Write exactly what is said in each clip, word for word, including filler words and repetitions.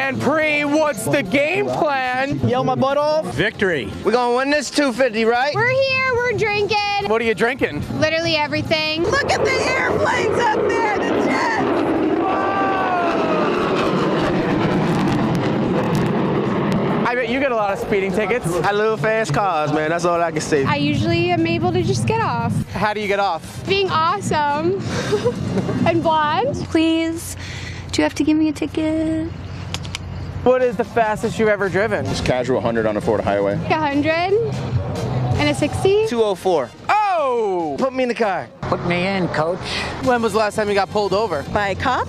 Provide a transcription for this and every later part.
Grand Prix, what's the game plan? Yell my butt off. Victory. We're gonna win this two fifty, right? We're here, we're drinking. What are you drinking? Literally everything. Look at the airplanes up there, the jets. I bet you get a lot of speeding tickets. I love fast cars, man. That's all I can say. I usually am able to just get off. How do you get off? Being awesome and blonde. Please, do you have to give me a ticket? What is the fastest you've ever driven? Just casual one hundred on a Florida highway. one hundred and a sixty. two oh four. Oh! Put me in the car. Put me in, coach. When was the last time you got pulled over? By a cop?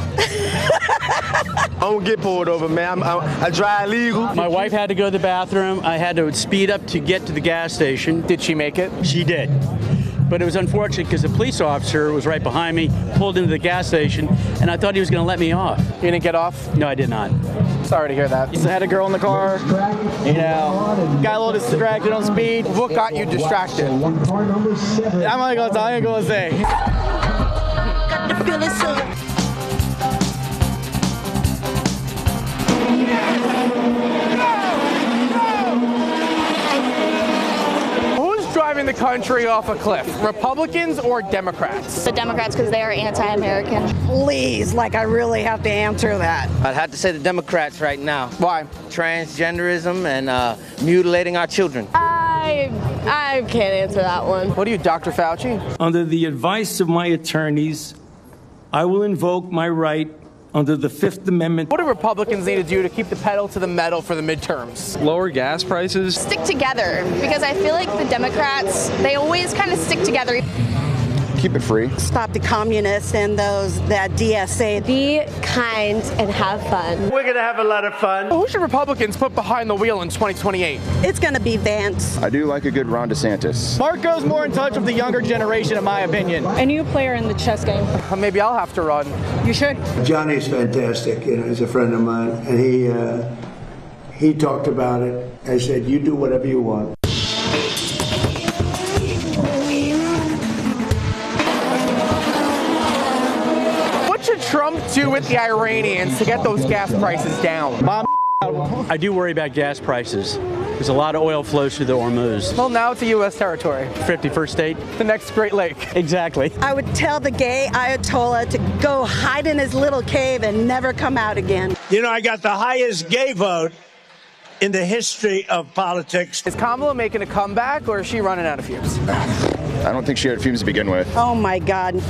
I don't get pulled over, man. I'm, I'm, I drive legal. My wife had to go to the bathroom. I had to speed up to get to the gas station. Did she make it? She did. But it was unfortunate because the police officer was right behind me, pulled into the gas station, and I thought he was going to let me off. You didn't get off? No, I did not. Sorry to hear that. I had a girl in the car, you know, got a little distracted on speed. What got you distracted? I'm not gonna tell, I ain't gonna say. Got the feeling so. Who's driving the country off a cliff? Republicans or Democrats? The Democrats, because they are anti-American. Please, like I really have to answer that. I'd have to say the Democrats right now. Why? Transgenderism and uh, mutilating our children. I, I can't answer that one. What are you, Doctor Fauci? Under the advice of my attorneys, I will invoke my right under the Fifth Amendment. What do Republicans need to do to keep the pedal to the metal for the midterms? Lower gas prices. Stick together, because I feel like the Democrats, they always kind of stick together. Keep it free. Stop the communists and those that D S A. Be kind and have fun. We're gonna have a lot of fun. Who should Republicans put behind the wheel in twenty twenty-eight? It's gonna be Vance. I do like a good Ron DeSantis. Marco's more in touch with the younger generation, in my opinion. A new player in the chess game. Uh, Maybe I'll have to run. You should. Johnny's fantastic, you know, he's a friend of mine, and he uh, he talked about it. I said, you do whatever you want. What should Trump do with the Iranians to get those gas prices down? I do worry about gas prices. There's a lot of oil flows through the Hormuz. Well, now it's a U S territory. fifty-first state. The next Great Lake. Exactly. I would tell the gay Ayatollah to go hide in his little cave and never come out again. You know, I got the highest gay vote in the history of politics. Is Kamala making a comeback, or is she running out of fumes? I don't think she had fumes to begin with. Oh my God.